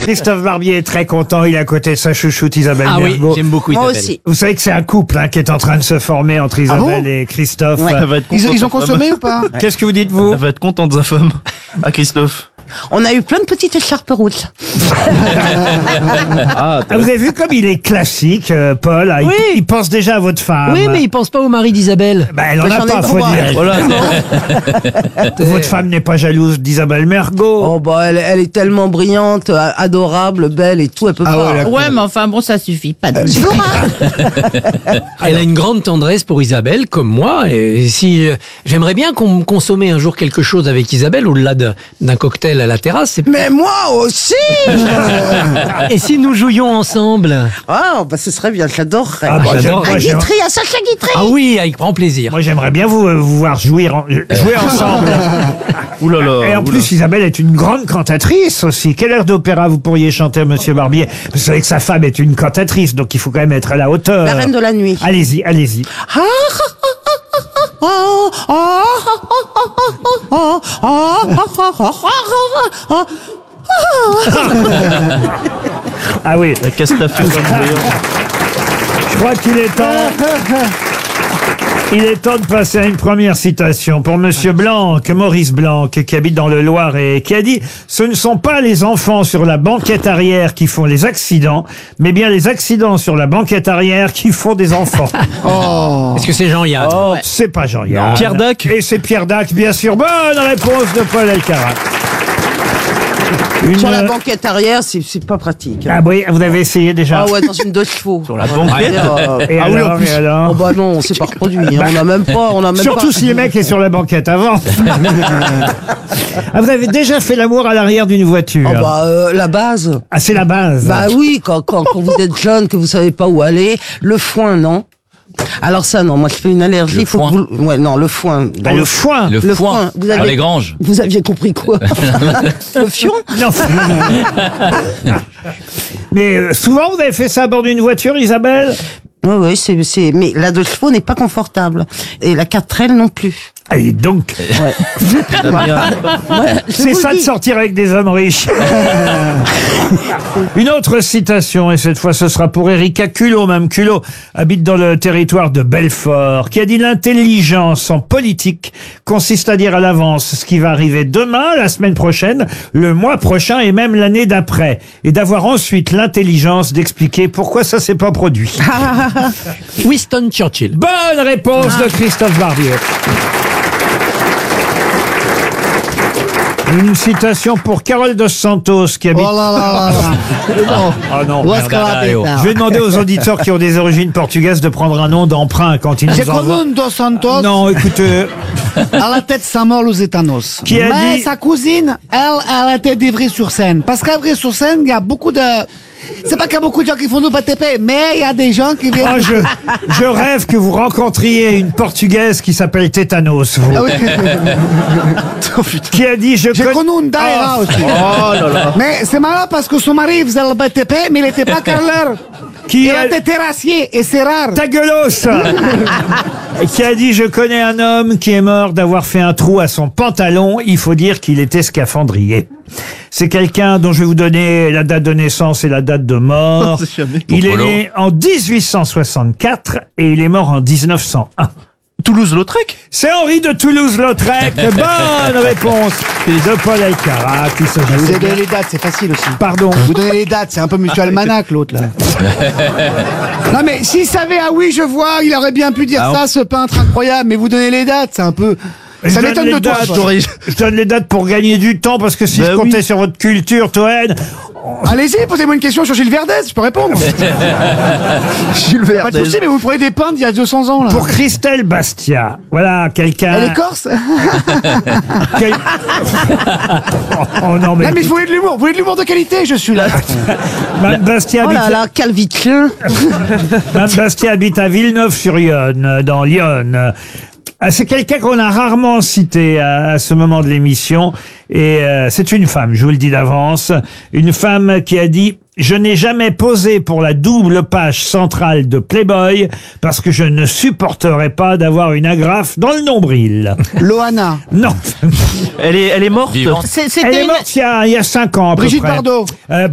Christophe Barbier est très content. Il est à côté de sa chouchoute Isabelle Mergo. Oui, j'aime beaucoup Moi Isabelle. aussi. Vous savez que c'est un couple qui est en train de se former entre Isabelle et Christophe. Ouais. Ça va être content, Ils ont sa femme. consommé ou pas? Qu'est-ce que vous dites, vous? Ça va être content de sa femme. Ah, Christophe. On a eu plein de petites écharpes rouges. Ah, Ah, vous avez vu comme il est classique, Paul. Ah, Oui. il pense déjà à votre femme. Oui, mais il pense pas au mari d'Isabelle. Bah, elle en Bah, a j'en ai pas, le faut droit. dire. voilà. Votre femme n'est pas jalouse d'Isabelle Mergo. Oh bah elle est tellement brillante, adorable, belle et tout, elle peut pas. Ouais, mais enfin bon, ça suffit. Pas de... Elle a une grande tendresse pour Isabelle, comme moi. Et si j'aimerais bien qu'on consommait un jour quelque chose avec Isabelle, au-delà d'un cocktail à la terrasse. Mais moi aussi. Et si nous jouions ensemble? Ah bah ce serait bien, j'adorerais. Ah, bah, j'adore. moi, À j'aimerais- Guitry, à Sacha Guitry. Ah oui, avec grand plaisir. moi, j'aimerais bien vous voir jouer ensemble. Ouh là là. Et en plus, Isabelle est une grande cantatrice aussi. Quel air d'opéra vous pourriez chanter, Monsieur Barbier? Vous savez que sa femme est une cantatrice, donc il faut quand même être à la hauteur. La Reine de la Nuit. Allez-y, allez-y. Ah oui, La casse-ta-feu comme brillant. je crois qu'il est temps. Il est temps de passer à une première citation pour Monsieur Blanc, Maurice Blanc, qui habite dans le Loir et qui a dit « Ce ne sont pas les enfants sur la banquette arrière qui font les accidents, mais bien les accidents sur la banquette arrière qui font des enfants. Est-ce que c'est Jean-Yann? Oh, c'est pas Jean-Yann. Pierre Dac. Et c'est Pierre Dac, bien sûr. Bonne réponse de Paul Elkarat. Sur la banquette arrière, c'est pas pratique. Ah oui, vous avez essayé déjà. Ah ouais, dans une 2 chevaux. Sur la banquette. Et Ah oui, alors, en plus. et alors Oh bah non, c'est pas reproduit. Hein. On a même pas. Surtout si le mec est sur la banquette avant. Ah, vous avez déjà fait l'amour à l'arrière d'une voiture. Oh bah la base. Ah, c'est la base. Bah oui, quand vous êtes jeune, que vous savez pas où aller, le foin, non. Alors ça, non, moi je fais une allergie. Le foin. Ouais, non, le foin. Ah, le foin. Le Le foin. foin. Vous Alors avez- les granges. Vous aviez compris quoi? Le fion? Non. Mais souvent, vous avez fait ça à bord d'une voiture, Isabelle? Oui, mais la 2 chevaux n'est pas confortable. Et la 4L non plus. Et donc, Ouais. c'est ça de sortir avec des hommes riches. Une autre citation, et cette fois ce sera pour Erika Culot, même Culot, habite dans le territoire de Belfort, qui a dit « L'intelligence en politique consiste à dire à l'avance ce qui va arriver demain, la semaine prochaine, le mois prochain et même l'année d'après, et d'avoir ensuite l'intelligence d'expliquer pourquoi ça s'est pas produit. » Winston Churchill. Bonne réponse de Christophe Barbier. Une citation pour Carole Dos Santos qui habite... Ah non, merde. Je vais demander aux auditeurs qui ont des origines portugaises de prendre un nom d'emprunt quand ils C'est nous envoient... comme Dos Santos Non, écoutez, à la tête Samuel Lusitanos. Qui a Mais dit- sa cousine, elle était d'Ivry-sur-Seine. Parce qu'à Ivry-sur-Seine, il y a beaucoup de... C'est pas qu'il y a beaucoup de gens qui font du BTP, mais il y a des gens qui viennent... oh, je rêve que vous rencontriez une portugaise qui s'appelle Tétanos, vous. Ah oui. Qui a dit J'ai connu une daïra aussi. Oh là là. Mais c'est marrant parce que son mari faisait le BTP, mais il n'était pas carreleur. Qui Il a... était terrassier, et c'est rare. Ta gueulos Et qui a dit « Je connais un homme qui est mort d'avoir fait un trou à son pantalon, il faut dire qu'il était scaphandrier. » C'est quelqu'un dont je vais vous donner la date de naissance et la date de mort. C'est jamais. Il est Polo. né en 1864 et il est mort en 1901. Toulouse-Lautrec. C'est Henri de Toulouse-Lautrec. Bonne réponse de Paul Elkarat. Il s'agissait Vous avez bien- donné les dates, c'est facile aussi. Pardon. Vous donnez les dates, c'est un peu Monsieur Almanach, l'autre, là. Non, mais s'il savait, ah oui, je vois, il aurait bien pu dire ça, ce peintre incroyable, mais vous donnez les dates, c'est un peu... Je Ça donne m'étonne les de toi. dates, quoi. Je donne les dates pour gagner du temps parce que si Ben je comptais oui. sur votre culture, Toen, Allez-y, posez-moi une question sur Gilles Verdez, je peux répondre. Gilles Pas de souci, mais vous prenez des peintres d'il y a 200 ans, là. pour Christelle Bastia. Voilà, quelqu'un... Elle est corse? quel- Oh non, mais... Non, mais vous voulez de l'humour, vous voulez de l'humour de qualité, je suis là. Mme Bastia Oh habite... là là, calvitie. Mme Bastia habite à Villeneuve-sur-Yonne, dans l'Yonne. Ah, c'est quelqu'un qu'on a rarement cité à ce moment de l'émission. Et c'est une femme, je vous le dis d'avance. Une femme qui a dit « Je n'ai jamais posé pour la double page centrale de Playboy parce que je ne supporterais pas d'avoir une agrafe dans le nombril. Loana. » Non. Elle est morte. Vivante. Elle est morte il y a 5 ans à Brigitte peu près. Bardot.